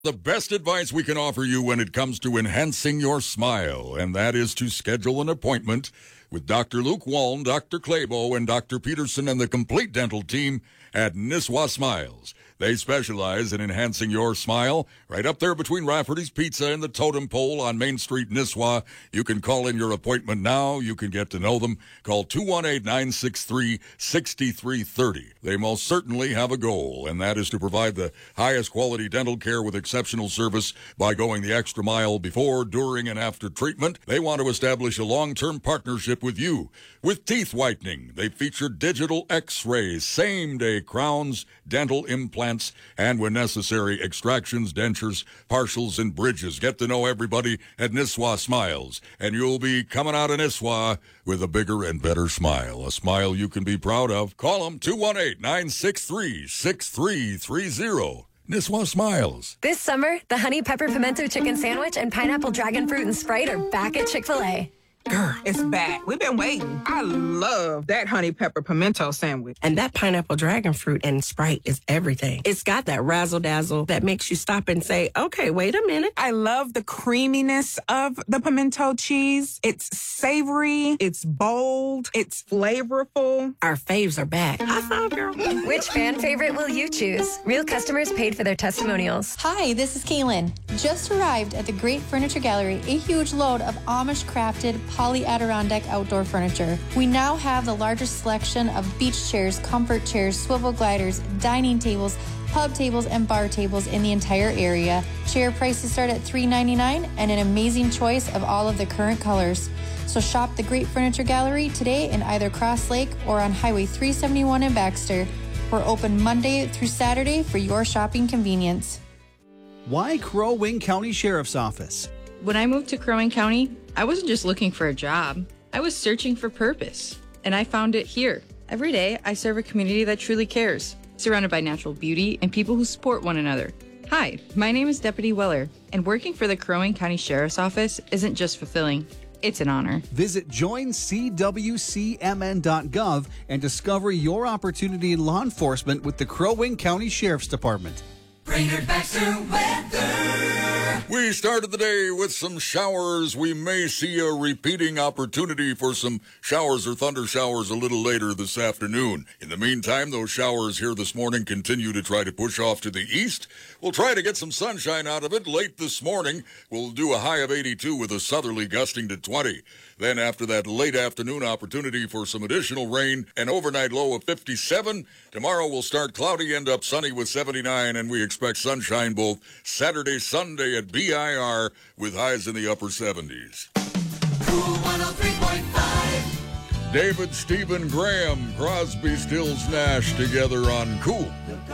The best advice we can offer you when it comes to enhancing your smile, and that is to schedule an appointment with Dr. Luke Waln, Dr. Clabo, and Dr. Peterson and the complete dental team at Nisswa Smiles. They specialize in enhancing your smile right up there between Rafferty's Pizza and the Totem Pole on Main Street, Nisswa. You can call in your appointment now. You can get to know them. Call 218-963-6330. They most certainly have a goal, and that is to provide the highest quality dental care with exceptional service by going the extra mile before, during, and after treatment. They want to establish a long-term partnership with you. With teeth whitening, they feature digital x-rays, same-day crowns, dental implants, and when necessary, extractions, dentures, partials, and bridges. Get to know everybody at Nisswa Smiles, and you'll be coming out of Nisswa with a bigger and better smile, a smile you can be proud of. Call them 218-963-6330. Nisswa Smiles. This summer, the Honey Pepper Pimento Chicken Sandwich and Pineapple Dragon Fruit and Sprite are back at Chick-fil-A. Girl, it's back. We've been waiting. I love that honey pepper pimento sandwich. And that pineapple dragon fruit and Sprite is everything. It's got that razzle-dazzle that makes you stop and say, okay, wait a minute. I love the creaminess of the pimento cheese. It's savory. It's bold. It's flavorful. Our faves are back. High five, girl. Which fan favorite will you choose? Real customers paid for their testimonials. Hi, this is Kaylin. Just arrived at the Great Furniture Gallery, a huge load of Amish-crafted poly Adirondack outdoor furniture. We now have the largest selection of beach chairs, comfort chairs, swivel gliders, dining tables, pub tables, and bar tables in the entire area. Chair prices start at $3.99 and an amazing choice of all of the current colors. So shop the Great Furniture Gallery today in either Cross Lake or on Highway 371 in Baxter. We're open Monday through Saturday for your shopping convenience. Why Crow Wing County Sheriff's Office? When I moved to Crow Wing County, I wasn't just looking for a job. I was searching for purpose, and I found it here. Every day, I serve a community that truly cares, surrounded by natural beauty and people who support one another. Hi, my name is Deputy Weller, and working for the Crow Wing County Sheriff's Office isn't just fulfilling, it's an honor. Visit joincwcmn.gov and discover your opportunity in law enforcement with the Crow Wing County Sheriff's Department. Brainerd Baxter weather. We started the day with some showers. We may see a repeating opportunity for some showers or thunder showers a little later this afternoon. In the meantime, those showers here this morning continue to try to push off to the east. We'll try to get some sunshine out of it late this morning. We'll do a high of 82 with a southerly gusting to 20. Then after that late afternoon opportunity for some additional rain, an overnight low of 57. Tomorrow we'll start cloudy, end up sunny with 79, and we expect sunshine both Saturday, Sunday at BIR with highs in the upper 70s. Cool 103.5. David, Stephen, Graham, Crosby, Stills, Nash together on Cool